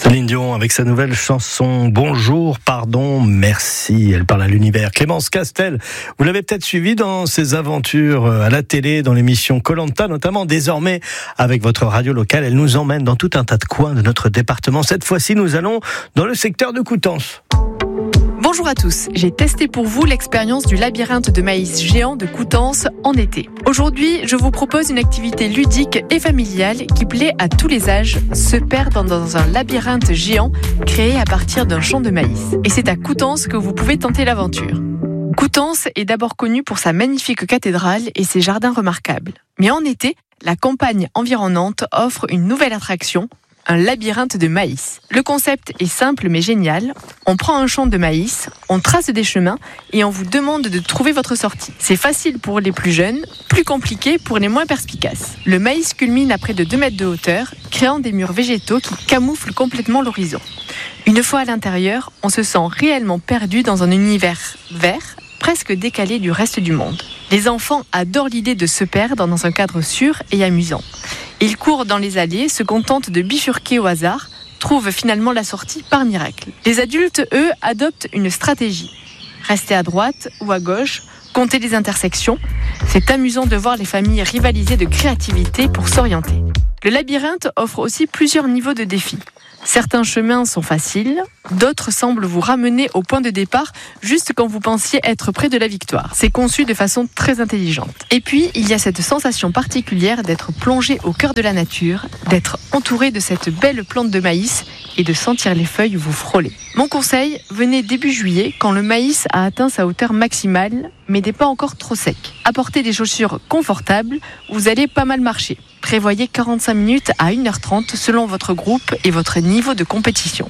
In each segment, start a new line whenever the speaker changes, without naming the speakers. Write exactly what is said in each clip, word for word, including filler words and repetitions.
Céline Dion avec sa nouvelle chanson Bonjour, pardon, merci. Elle parle à l'univers. Clémence Castel, vous l'avez peut-être suivi dans ses aventures à la télé, dans l'émission Koh-Lanta, notamment désormais avec votre radio locale. Elle nous emmène dans tout un tas de coins de notre département. Cette fois-ci, nous allons dans le secteur de Coutances.
Bonjour à tous, j'ai testé pour vous l'expérience du labyrinthe de maïs géant de Coutances en été. Aujourd'hui, je vous propose une activité ludique et familiale qui plaît à tous les âges, se perdre dans un labyrinthe géant créé à partir d'un champ de maïs. Et c'est à Coutances que vous pouvez tenter l'aventure. Coutances est d'abord connue pour sa magnifique cathédrale et ses jardins remarquables. Mais en été, la campagne environnante offre une nouvelle attraction, un labyrinthe de maïs. Le concept est simple mais génial. On prend un champ de maïs, on trace des chemins et on vous demande de trouver votre sortie. C'est facile pour les plus jeunes, plus compliqué pour les moins perspicaces. Le maïs culmine à près de deux mètres de hauteur, créant des murs végétaux qui camouflent complètement l'horizon. Une fois à l'intérieur, on se sent réellement perdu dans un univers vert, presque décalé du reste du monde. Les enfants adorent l'idée de se perdre dans un cadre sûr et amusant. Ils courent dans les allées, se contentent de bifurquer au hasard, trouvent finalement la sortie par miracle. Les adultes, eux, adoptent une stratégie. Rester à droite ou à gauche, compter les intersections. C'est amusant de voir les familles rivaliser de créativité pour s'orienter. Le labyrinthe offre aussi plusieurs niveaux de défis. Certains chemins sont faciles, d'autres semblent vous ramener au point de départ juste quand vous pensiez être près de la victoire. C'est conçu de façon très intelligente. Et puis, il y a cette sensation particulière d'être plongé au cœur de la nature, d'être entouré de cette belle plante de maïs et de sentir les feuilles vous frôler. Mon conseil, venez début juillet quand le maïs a atteint sa hauteur maximale, mais n'est pas encore trop sec. Apportez des chaussures confortables, vous allez pas mal marcher. Prévoyez quarante-cinq minutes à une heure trente selon votre groupe et votre niveau de compétition.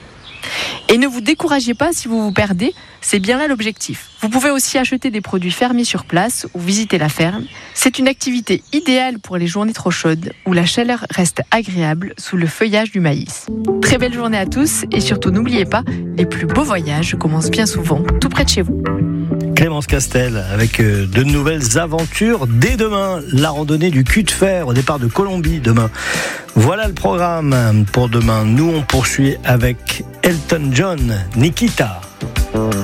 Et ne vous découragez pas si vous vous perdez, c'est bien là l'objectif. Vous pouvez aussi acheter des produits fermés sur place ou visiter la ferme. C'est une activité idéale pour les journées trop chaudes où la chaleur reste agréable sous le feuillage du maïs. Très belle journée à tous et surtout n'oubliez pas, les plus beaux voyages commencent bien souvent tout près de chez vous.
Clémence Castel avec de nouvelles aventures dès demain. La randonnée du cul de fer au départ de Colombie demain. Voilà le programme pour demain. Nous on poursuit avec Elton John, Nikita.